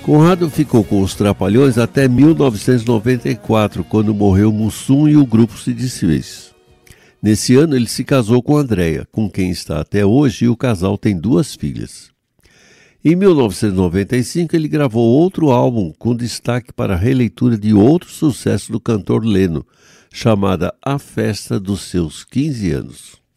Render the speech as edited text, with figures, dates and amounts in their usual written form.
Conrado ficou com os Trapalhões até 1994, quando morreu Mussum e o grupo se desfez. Nesse ano ele se casou com Andréia, com quem está até hoje, e o casal tem 2 filhas. Em 1995 ele gravou outro álbum com destaque para a releitura de outro sucesso do cantor Leno, chamada A Festa dos Seus 15 Anos.